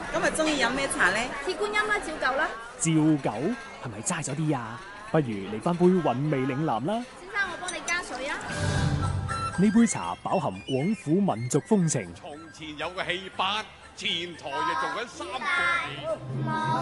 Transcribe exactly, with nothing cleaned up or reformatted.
今日中意飲咩茶咧？ 鐵觀音啦，照舊啦。 照舊係咪齋咗啲啊？不如嚟翻杯韻味嶺南啦。 先生，我幫你加水啊。 呢杯茶飽含廣府民族風情。 從前有個戲班，前台就做緊三個戲。